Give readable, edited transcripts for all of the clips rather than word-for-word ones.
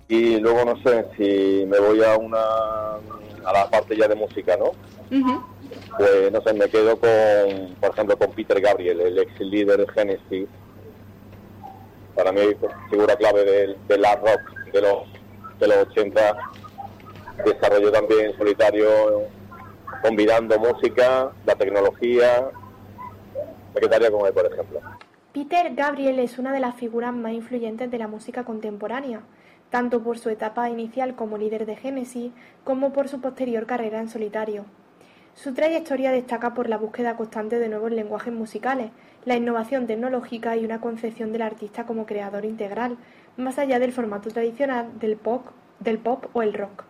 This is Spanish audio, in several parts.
Y luego no sé si me voy a la parte ya de música, ¿no? Uh-huh. Pues no sé, me quedo con, por ejemplo, con Peter Gabriel, el ex líder de Genesis. Para mí, figura clave del art rock de los 80. Desarrolló también en solitario, combinando música, la tecnología. Me quedaría con él, por ejemplo. Peter Gabriel es una de las figuras más influyentes de la música contemporánea, tanto por su etapa inicial como líder de Genesis, como por su posterior carrera en solitario. Su trayectoria destaca por la búsqueda constante de nuevos lenguajes musicales, la innovación tecnológica y una concepción del artista como creador integral, más allá del formato tradicional del pop o el rock.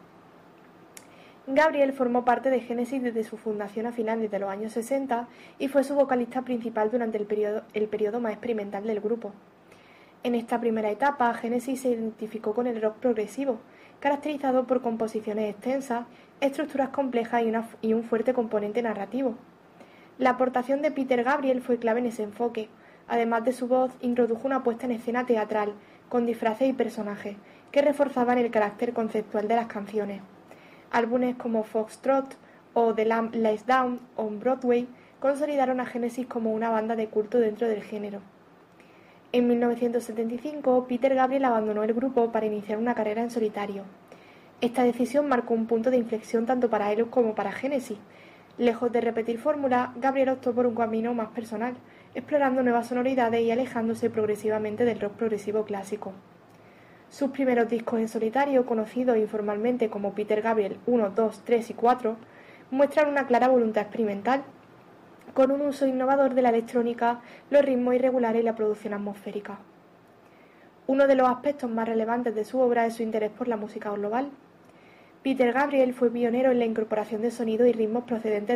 Gabriel formó parte de Genesis desde su fundación a finales de los años 60 y fue su vocalista principal durante el periodo más experimental del grupo. En esta primera etapa, Genesis se identificó con el rock progresivo, caracterizado por composiciones extensas, estructuras complejas y un fuerte componente narrativo. La aportación de Peter Gabriel fue clave en ese enfoque. Además de su voz, introdujo una puesta en escena teatral, con disfraces y personajes, que reforzaban el carácter conceptual de las canciones. Álbumes como Foxtrot o The Lamb Lies Down on Broadway consolidaron a Genesis como una banda de culto dentro del género. En 1975, Peter Gabriel abandonó el grupo para iniciar una carrera en solitario. Esta decisión marcó un punto de inflexión tanto para él como para Genesis. Lejos de repetir fórmulas, Gabriel optó por un camino más personal, explorando nuevas sonoridades y alejándose progresivamente del rock progresivo clásico. Sus primeros discos en solitario, conocidos informalmente como Peter Gabriel 1, 2, 3 y 4, muestran una clara voluntad experimental, con un uso innovador de la electrónica, los ritmos irregulares y la producción atmosférica. Uno de los aspectos más relevantes de su obra es su interés por la música global. Peter Gabriel fue pionero en la incorporación de sonidos y ritmos procedentes